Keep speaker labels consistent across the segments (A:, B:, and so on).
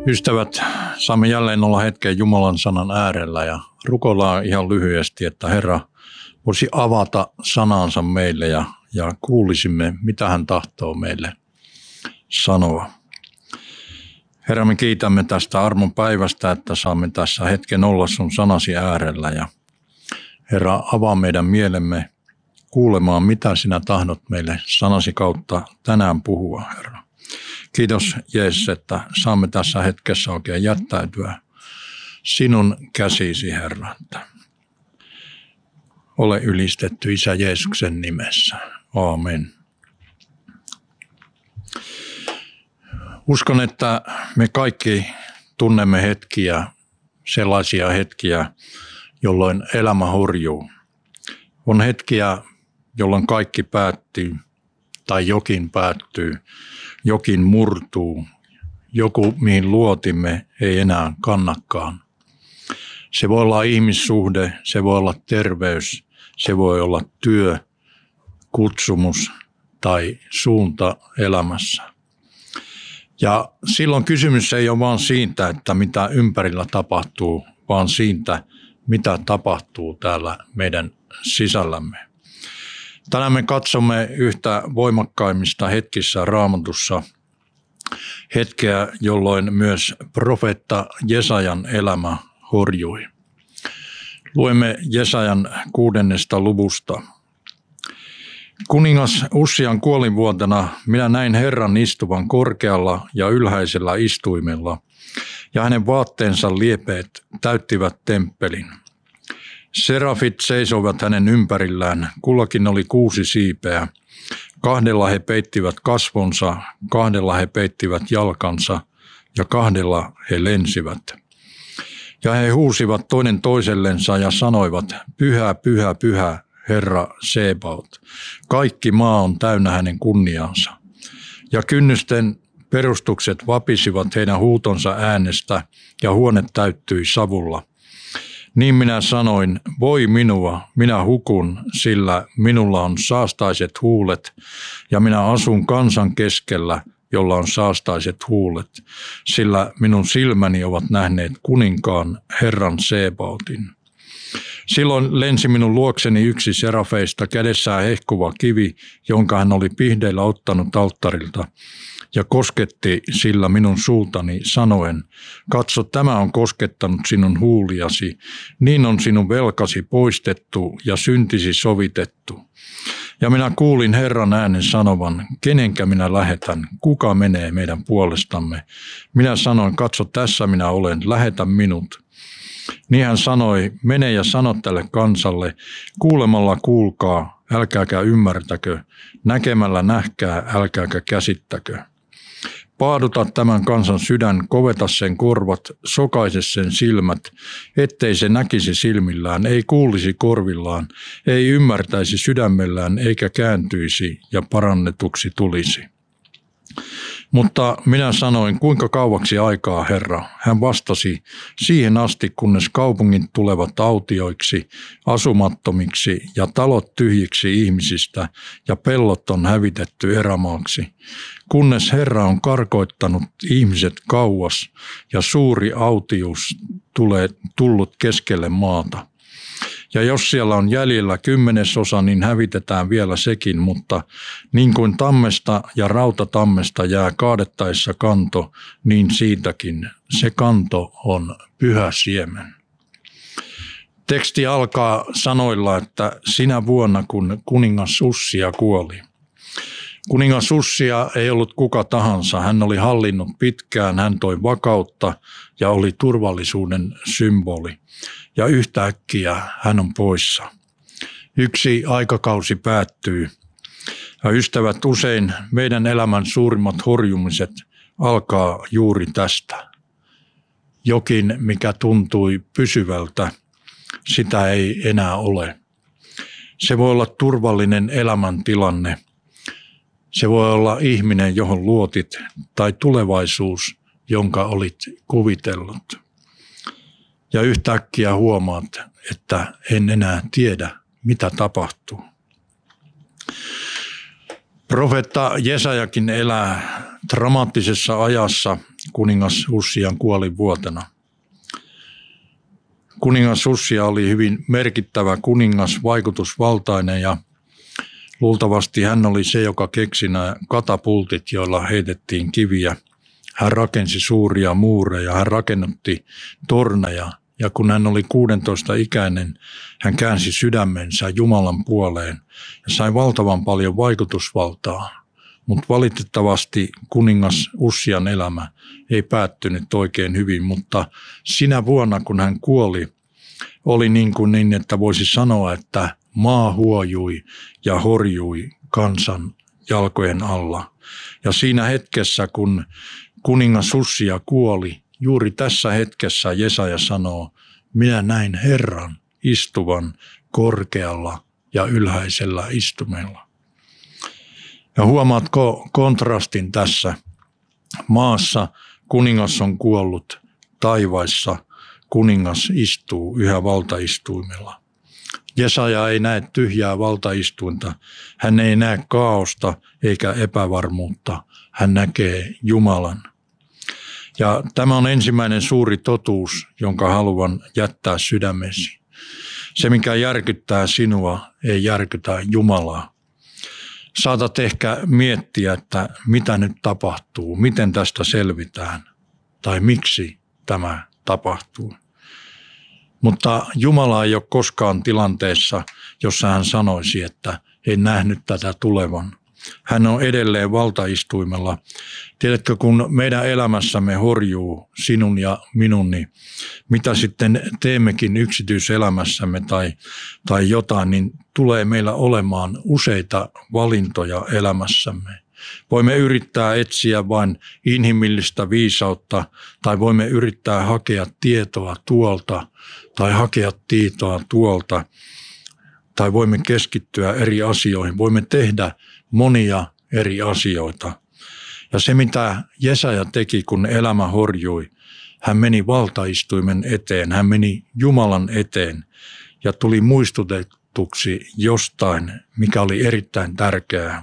A: Ystävät, saamme jälleen olla hetken Jumalan sanan äärellä ja rukoillaan ihan lyhyesti, että Herra voisi avata sanansa meille ja kuulisimme, mitä hän tahtoo meille sanoa. Herra, me kiitämme tästä armon päivästä, että saamme tässä hetken olla sun sanasi äärellä ja Herra, avaa meidän mielemme kuulemaan, mitä sinä tahdot meille sanasi kautta tänään puhua, Herra. Kiitos Jeesus, että saamme tässä hetkessä oikein jättäytyä sinun käsisi, Herra. Ole ylistetty Isä Jeesuksen nimessä. Aamen. Uskon, että me kaikki tunnemme hetkiä, sellaisia hetkiä, jolloin elämä horjuu. On hetkiä, jolloin kaikki päättyy tai jokin päättyy, jokin murtuu, joku mihin luotimme ei enää kannakaan. Se voi olla ihmissuhde, se voi olla terveys, se voi olla työ, kutsumus tai suunta elämässä. Ja silloin kysymys ei ole vain siitä, että mitä ympärillä tapahtuu, vaan siitä, mitä tapahtuu täällä meidän sisällämme. Tänään me katsomme yhtä voimakkaimmista hetkissä Raamatussa, hetkeä, jolloin myös profeetta Jesajan elämä horjui. Luemme Jesajan 6. luvusta. Kuningas Ussian kuolinvuotena minä näin Herran istuvan korkealla ja ylhäisellä istuimella, ja hänen vaatteensa liepeet täyttivät temppelin. Serafit seisoivat hänen ympärillään, kullakin oli 6 siipeä. 2 he peittivät kasvonsa, 2 he peittivät jalkansa ja 2 he lensivät. Ja he huusivat toinen toisellensa ja sanoivat, Pyhä, pyhä, pyhä, Herra Sebaot. Kaikki maa on täynnä hänen kunniaansa. Ja kynnysten perustukset vapisivat heidän huutonsa äänestä ja huone täyttyi savulla. Niin minä sanoin, voi minua, minä hukun, sillä minulla on saastaiset huulet, ja minä asun kansan keskellä, jolla on saastaiset huulet, sillä minun silmäni ovat nähneet kuninkaan Herran Sebaotin. Silloin lensi minun luokseni yksi serafeista, kädessään hehkuva kivi, jonka hän oli pihdeillä ottanut alttarilta, ja kosketti sillä minun suultani sanoen, katso, tämä on koskettanut sinun huuliasi, niin on sinun velkasi poistettu ja syntisi sovitettu. Ja minä kuulin Herran äänen sanovan, kenenkä minä lähetän, kuka menee meidän puolestamme. Minä sanoin, katso, tässä minä olen, lähetä minut. Niin hän sanoi, mene ja sano tälle kansalle, kuulemalla kuulkaa, älkääkä ymmärtäkö, näkemällä nähkää, älkääkä käsittäkö. Paaduta tämän kansan sydän, koveta sen korvat, sokaise sen silmät, ettei se näkisi silmillään, ei kuulisi korvillaan, ei ymmärtäisi sydämellään eikä kääntyisi ja parannetuksi tulisi. Mutta minä sanoin, kuinka kauaksi aikaa, Herra? Hän vastasi, siihen asti, kunnes kaupungit tulevat autioiksi, asumattomiksi ja talot tyhjiksi ihmisistä ja pellot on hävitetty erämaaksi. Kunnes Herra on karkoittanut ihmiset kauas ja suuri autius tullut keskelle maata. Ja jos siellä on jäljellä 10%, niin hävitetään vielä sekin, mutta niin kuin tammesta ja rautatammesta jää kaadettaessa kanto, niin siitäkin se kanto on pyhä siemen. Teksti alkaa sanoilla, että sinä vuonna kun kuningas Ussia kuoli. Kuningas Ussia ei ollut kuka tahansa, hän oli hallinnut pitkään, hän toi vakautta ja oli turvallisuuden symboli. Ja yhtäkkiä hän on poissa. Yksi aikakausi päättyy. Ja ystävät, usein meidän elämän suurimmat horjumiset alkaa juuri tästä. Jokin, mikä tuntui pysyvältä, sitä ei enää ole. Se voi olla turvallinen elämäntilanne. Se voi olla ihminen, johon luotit, tai tulevaisuus, jonka olit kuvitellut. Ja yhtäkkiä huomaat, että en enää tiedä, mitä tapahtuu. Profeetta Jesajakin elää dramaattisessa ajassa kuningas Ussian kuolinvuotena. Kuningas Ussia oli hyvin merkittävä kuningas, vaikutusvaltainen ja luultavasti hän oli se, joka keksi nämä katapultit, joilla heitettiin kiviä. Hän rakensi suuria muureja, hän rakennutti torneja ja kun hän oli 16-ikäinen, hän käänsi sydämensä Jumalan puoleen ja sai valtavan paljon vaikutusvaltaa. Mutta valitettavasti kuningas Ussian elämä ei päättynyt oikein hyvin, mutta sinä vuonna kun hän kuoli, oli niin, että voisi sanoa, että maa huojui ja horjui kansan jalkojen alla. Ja siinä hetkessä, kun kuningas Ussia kuoli, juuri tässä hetkessä Jesaja sanoo, minä näin Herran istuvan korkealla ja ylhäisellä istumella. Ja huomaatko kontrastin tässä? Maassa kuningas on kuollut, taivaissa kuningas istuu yhä valtaistuimella. Jesaja ei näe tyhjää valtaistuinta, hän ei näe kaaosta eikä epävarmuutta, hän näkee Jumalan. Ja tämä on ensimmäinen suuri totuus, jonka haluan jättää sydämesi. Se, mikä järkyttää sinua, ei järkytä Jumalaa. Saatat ehkä miettiä, että mitä nyt tapahtuu, miten tästä selvitään tai miksi tämä tapahtuu. Mutta Jumala ei ole koskaan tilanteessa, jossa hän sanoisi, että en nähnyt tätä tulevan. Hän on edelleen valtaistuimella. Tiedätkö, kun meidän elämässämme horjuu sinun ja minun, niin mitä sitten teemmekin yksityiselämässämme tai jotain, niin tulee meillä olemaan useita valintoja elämässämme. Voimme yrittää etsiä vain inhimillistä viisautta tai voimme yrittää hakea tietoa tuolta tai hakea tietoa tuolta tai voimme keskittyä eri asioihin. Voimme tehdä monia eri asioita. Ja se, mitä Jesaja teki, kun elämä horjui, hän meni valtaistuimen eteen, hän meni Jumalan eteen ja tuli muistutetuksi jostain, mikä oli erittäin tärkeää.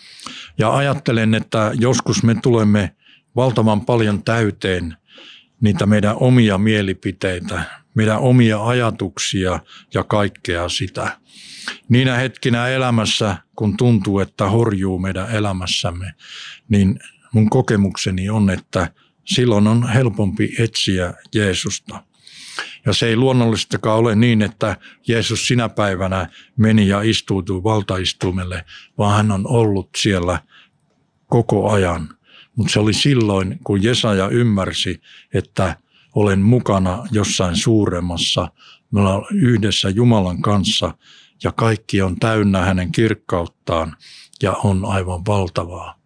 A: Ja ajattelen, että joskus me tulemme valtavan paljon täyteen niitä meidän omia mielipiteitä, meidän omia ajatuksia ja kaikkea sitä. Niinä hetkinä elämässä, kun tuntuu, että horjuu meidän elämässämme, niin mun kokemukseni on, että silloin on helpompi etsiä Jeesusta. Ja se ei luonnollistakaan ole niin, että Jeesus sinä päivänä meni ja istuutui valtaistuimelle, vaan hän on ollut siellä koko ajan. Mutta se oli silloin, kun Jesaja ymmärsi, että olen mukana jossain suuremmassa, me ollaan yhdessä Jumalan kanssa ja kaikki on täynnä hänen kirkkauttaan ja on aivan valtavaa.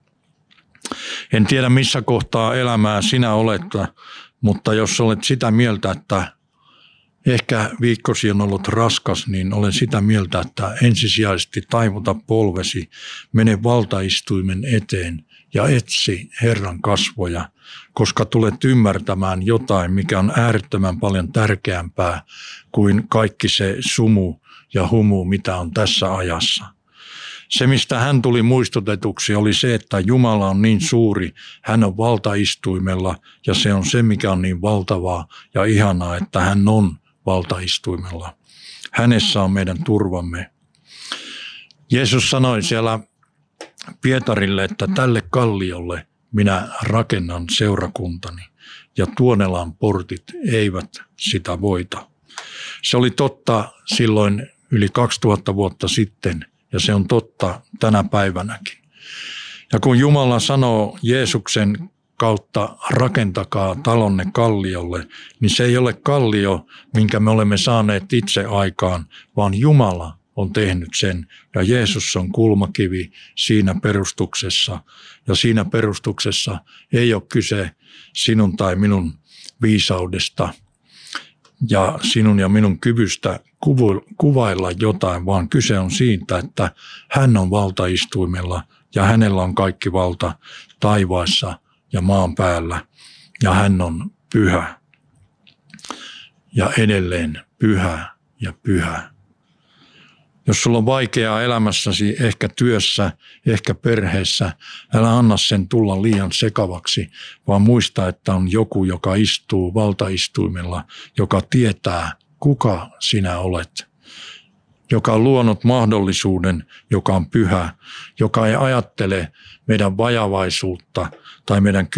A: En tiedä missä kohtaa elämää sinä olet, mutta jos olet sitä mieltä, että ehkä viikkosi on ollut raskas, niin olen sitä mieltä, että ensisijaisesti taivuta polvesi, mene valtaistuimen eteen ja etsi Herran kasvoja, koska tulet ymmärtämään jotain, mikä on äärettömän paljon tärkeämpää kuin kaikki se sumu ja humu, mitä on tässä ajassa. Se, mistä hän tuli muistutetuksi, oli se, että Jumala on niin suuri, hän on valtaistuimella ja se on se, mikä on niin valtavaa ja ihanaa, että hän on valtaistuimella. Hänessä on meidän turvamme. Jeesus sanoi siellä Pietarille, että tälle kalliolle minä rakennan seurakuntani ja Tuonelan portit eivät sitä voita. Se oli totta silloin yli 2000 vuotta sitten ja se on totta tänä päivänäkin. Ja kun Jumala sanoo Jeesuksen kautta rakentakaa talonne kalliolle, niin se ei ole kallio, minkä me olemme saaneet itse aikaan, vaan Jumala on tehnyt sen ja Jeesus on kulmakivi siinä perustuksessa. Ja siinä perustuksessa ei ole kyse sinun tai minun viisaudesta ja sinun ja minun kyvystä kuvailla jotain, vaan kyse on siitä, että hän on valtaistuimella ja hänellä on kaikki valta taivaassa ja maan päällä ja hän on pyhä ja edelleen pyhä ja pyhä. Jos sulla on vaikeaa elämässäsi, ehkä työssä, ehkä perheessä, älä anna sen tulla liian sekavaksi, vaan muista, että on joku, joka istuu valtaistuimella, joka tietää, kuka sinä olet, joka on luonut mahdollisuuden, joka on pyhä, joka ei ajattele meidän vajavaisuutta tai meidän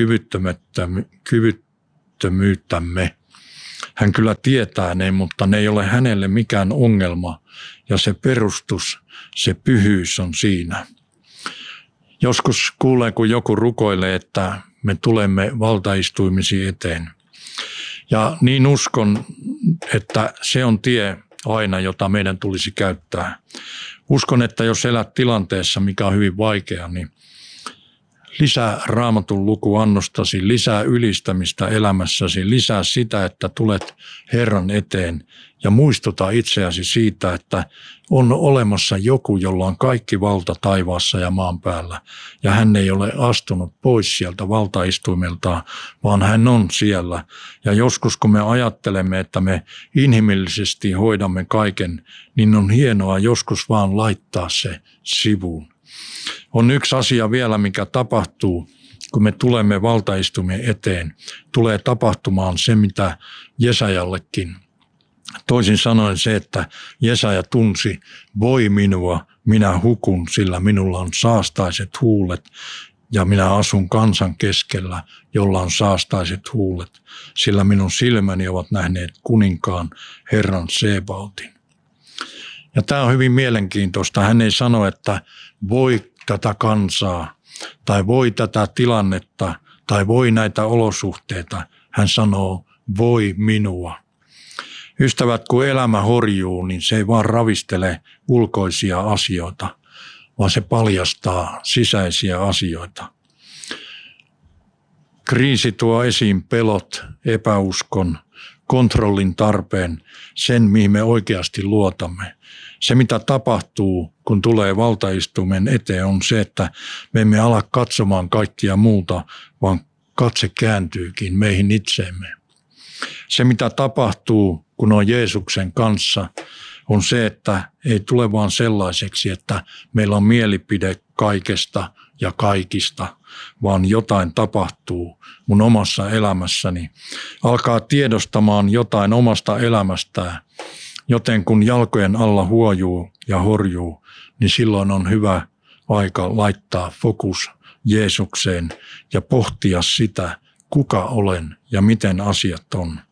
A: kyvyttömyyttämme. Hän kyllä tietää ne, mutta ne ei ole hänelle mikään ongelma. Ja se perustus, se pyhyys on siinä. Joskus kuulee, kun joku rukoilee, että me tulemme valtaistuimisi eteen. Ja niin uskon, että se on tie aina, jota meidän tulisi käyttää. Uskon, että jos elät tilanteessa, mikä on hyvin vaikea, niin lisää Raamatun lukuannostasi, lisää ylistämistä elämässäsi, lisää sitä, että tulet Herran eteen ja muistuta itseäsi siitä, että on olemassa joku, jolla on kaikki valta taivaassa ja maan päällä. Ja hän ei ole astunut pois sieltä valtaistuimeltaan, vaan hän on siellä. Ja joskus kun me ajattelemme, että me inhimillisesti hoidamme kaiken, niin on hienoa joskus vaan laittaa se sivuun. On yksi asia vielä, mikä tapahtuu, kun me tulemme valtaistumien eteen. Tulee tapahtumaan se, mitä Jesajallekin. Toisin sanoen se, että Jesaja tunsi, voi minua, minä hukun, sillä minulla on saastaiset huulet ja minä asun kansan keskellä, jolla on saastaiset huulet, sillä minun silmäni ovat nähneet kuninkaan Herran Sebaotin. Ja tämä on hyvin mielenkiintoista. Hän ei sano, että voi tätä kansaa tai voi tätä tilannetta tai voi näitä olosuhteita. Hän sanoo, voi minua. Ystävät, kun elämä horjuu, niin se ei vaan ravistele ulkoisia asioita, vaan se paljastaa sisäisiä asioita. Kriisi tuo esiin pelot, epäuskon, kontrollin tarpeen, sen mihin me oikeasti luotamme. Se mitä tapahtuu, kun tulee valtaistuimen eteen, on se, että me emme ala katsomaan kaikkia muuta, vaan katse kääntyykin meihin itseemme. Se mitä tapahtuu, kun on Jeesuksen kanssa, on se, että ei tule vaan sellaiseksi, että meillä on mielipide kaikesta ja kaikista, vaan jotain tapahtuu mun omassa elämässäni. Alkaa tiedostamaan jotain omasta elämästään, joten kun jalkojen alla huojuu ja horjuu, niin silloin on hyvä aika laittaa fokus Jeesukseen ja pohtia sitä, kuka olen ja miten asiat on.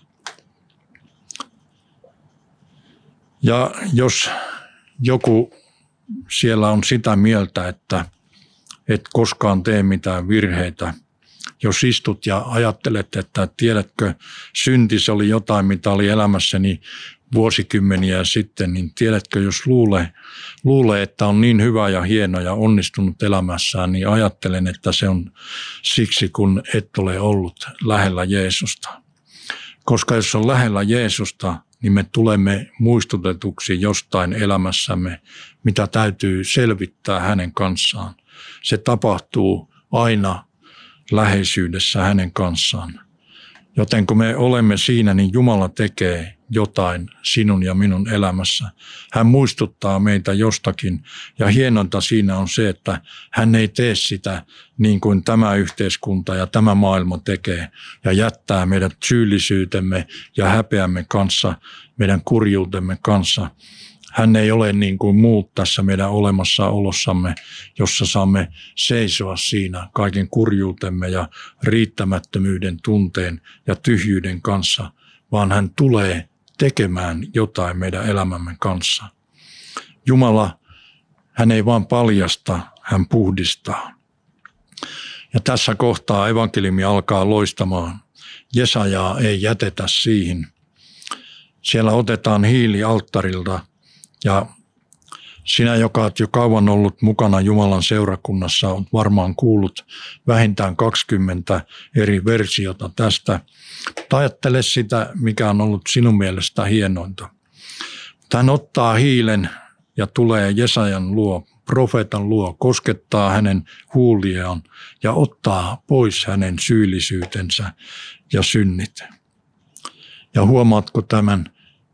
A: Ja jos joku siellä on sitä mieltä, että et koskaan tee mitään virheitä, jos istut ja ajattelet, että tiedätkö, synti se oli jotain, mitä oli elämässäni vuosikymmeniä sitten, niin tiedätkö, jos luulee, että on niin hyvä ja hieno ja onnistunut elämässään, niin ajattelen, että se on siksi, kun et ole ollut lähellä Jeesusta. Koska jos on lähellä Jeesusta, niin me tulemme muistutetuksi jostain elämässämme, mitä täytyy selvittää hänen kanssaan. Se tapahtuu aina läheisyydessä hänen kanssaan. Joten kun me olemme siinä, niin Jumala tekee jotain sinun ja minun elämässä. Hän muistuttaa meitä jostakin ja hienointa siinä on se, että hän ei tee sitä niin kuin tämä yhteiskunta ja tämä maailma tekee ja jättää meidät syyllisyytemme ja häpeämme kanssa, meidän kurjuutemme kanssa. Hän ei ole niin kuin muut tässä meidän olemassaolossamme, jossa saamme seisoa siinä kaiken kurjuutemme ja riittämättömyyden tunteen ja tyhjyyden kanssa, vaan hän tulee tekemään jotain meidän elämämme kanssa. Jumala, hän ei vaan paljasta, hän puhdistaa. Ja tässä kohtaa evankeliumi alkaa loistamaan. Jesajaa ei jätetä siihen. Siellä otetaan hiili alttarilta ja sinä, joka olet jo kauan ollut mukana Jumalan seurakunnassa, olet varmaan kuullut vähintään 20 eri versiota tästä. Ajattele sitä, mikä on ollut sinun mielestä hienointa. Hän ottaa hiilen ja tulee Jesajan luo, profeetan luo, koskettaa hänen huuliaan ja ottaa pois hänen syyllisyytensä ja synnit. Ja huomaatko tämän?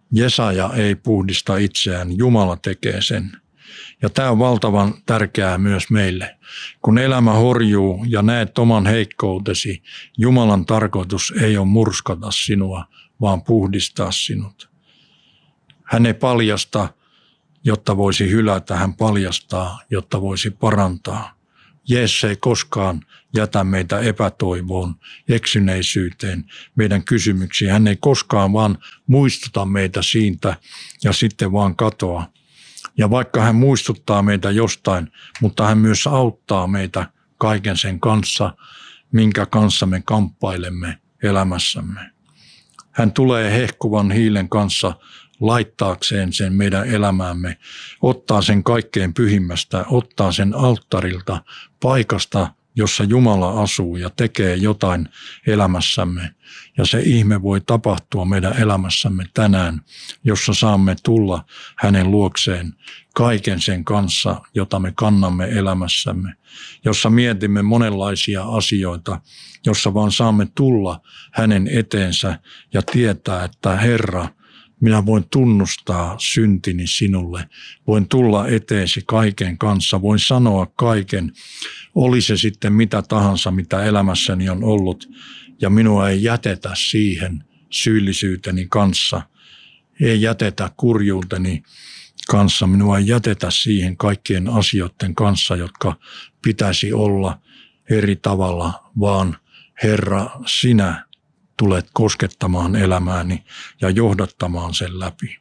A: Jesaja ei puhdista itseään, Jumala tekee sen. Ja tämä on valtavan tärkeää myös meille. Kun elämä horjuu ja näet oman heikkoutesi, Jumalan tarkoitus ei ole murskata sinua, vaan puhdistaa sinut. Hän ei paljasta, jotta voisi hylätä, hän paljastaa, jotta voisi parantaa. Jeesus ei koskaan jätä meitä epätoivoon, eksyneisyyteen, meidän kysymyksiin. Hän ei koskaan vaan muistuta meitä siitä ja sitten vaan katoa. Ja vaikka hän muistuttaa meitä jostain, mutta hän myös auttaa meitä kaiken sen kanssa, minkä kanssa me kamppailemme elämässämme. Hän tulee hehkuvan hiilen kanssa laittaakseen sen meidän elämäämme, ottaa sen kaikkein pyhimmästä, ottaa sen alttarilta, paikasta, jossa Jumala asuu ja tekee jotain elämässämme. Ja se ihme voi tapahtua meidän elämässämme tänään, jossa saamme tulla hänen luokseen kaiken sen kanssa, jota me kannamme elämässämme, jossa mietimme monenlaisia asioita, jossa vaan saamme tulla hänen eteensä ja tietää, että Herra, minä voin tunnustaa syntini sinulle, voin tulla eteesi kaiken kanssa, voin sanoa kaiken, oli se sitten mitä tahansa, mitä elämässäni on ollut, ja minua ei jätetä siihen syyllisyyteni kanssa, ei jätetä kurjuuteni kanssa, minua ei jätetä siihen kaikkien asioiden kanssa, jotka pitäisi olla eri tavalla, vaan Herra, sinä tulet koskettamaan elämääni ja johdattamaan sen läpi.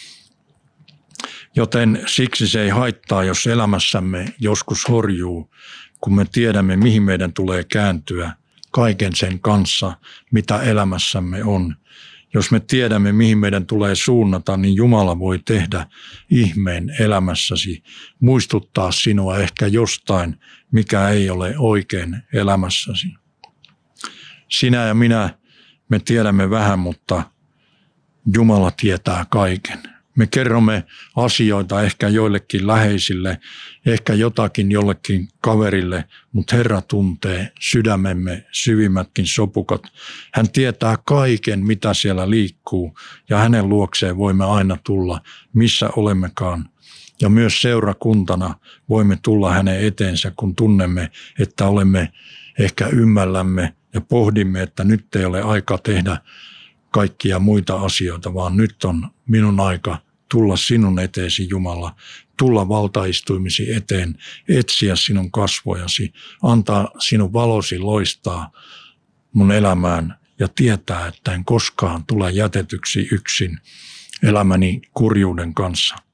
A: Joten siksi se ei haittaa, jos elämässämme joskus horjuu, kun me tiedämme, mihin meidän tulee kääntyä kaiken sen kanssa, mitä elämässämme on. Jos me tiedämme, mihin meidän tulee suunnata, niin Jumala voi tehdä ihmeen elämässäsi, muistuttaa sinua ehkä jostain, mikä ei ole oikein elämässäsi. Sinä ja minä, me tiedämme vähän, mutta Jumala tietää kaiken. Me kerromme asioita ehkä joillekin läheisille, ehkä jotakin jollekin kaverille, mutta Herra tuntee sydämemme syvimmätkin sopukat. Hän tietää kaiken, mitä siellä liikkuu, ja hänen luokseen voimme aina tulla, missä olemmekaan. Ja myös seurakuntana voimme tulla hänen eteensä, kun tunnemme, että olemme ehkä ymmällämme ja pohdimme, että nyt ei ole aika tehdä kaikkia muita asioita, vaan nyt on minun aika tulla sinun eteesi, Jumala, tulla valtaistuimisi eteen, etsiä sinun kasvojasi, antaa sinun valosi loistaa mun elämään ja tietää, että en koskaan tule jätetyksi yksin elämäni kurjuuden kanssa.